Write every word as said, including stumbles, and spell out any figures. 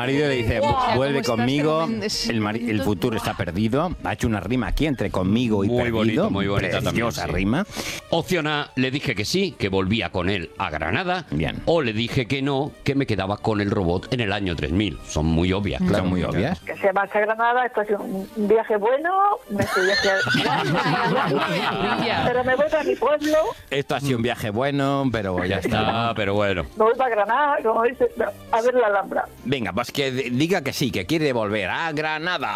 marido le dice, Wow. vuelve ¿Cómo estás? conmigo, Tremendo. el, mari- el futuro está perdido. Ha hecho una rima aquí entre conmigo y Muy perdido. bonito, muy bonita también, Preciosa sí. rima. Opción A, le dije que sí, que volvía con él a Granada. Bien. O le dije que no, que me quedaba con el robot en el año tres mil. Son muy obvias, claro. Son muy obvias. Que se marcha a Granada, esto ha sido un viaje bueno, me fui hacia... pero me voy para mi pueblo, Esto ha sido un viaje bueno, pero ya está. Ah, pero bueno. me voy para Granada, como dice, a ver la Alhambra. Venga, pues que diga que sí, que quiere volver a Granada.